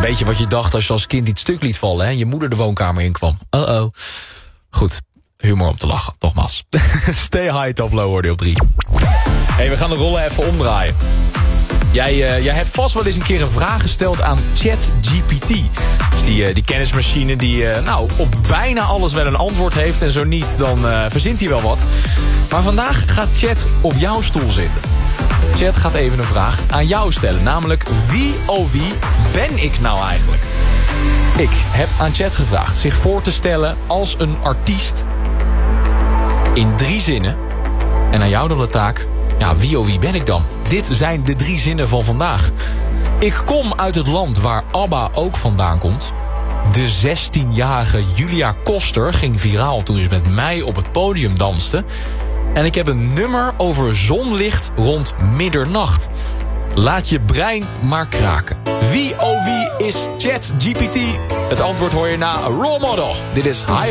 beetje wat je dacht als je als kind iets stuk liet vallen... hè? En je moeder de woonkamer inkwam. Oh. Goed, humor om te lachen, nogmaals. Stay high, top low, hoorde je op 3. Hey, we gaan de rollen even omdraaien. Jij hebt vast wel eens een keer een vraag gesteld aan ChatGPT. Dus die kennismachine die op bijna alles wel een antwoord heeft. En zo niet, dan verzint hij wel wat. Maar vandaag gaat Chat op jouw stoel zitten. Chat gaat even een vraag aan jou stellen. Namelijk, wie ben ik nou eigenlijk? Ik heb aan Chat gevraagd zich voor te stellen als een artiest in 3 zinnen. En aan jou dan de taak, ja, wie ben ik dan? Dit zijn de 3 zinnen van vandaag. Ik kom uit het land waar ABBA ook vandaan komt. De 16-jarige Julia Koster ging viraal toen ze met mij op het podium danste. En ik heb een nummer over zonlicht rond middernacht. Laat je brein maar kraken. Wie is ChatGPT? Het antwoord hoor je na Role Model. Dit is High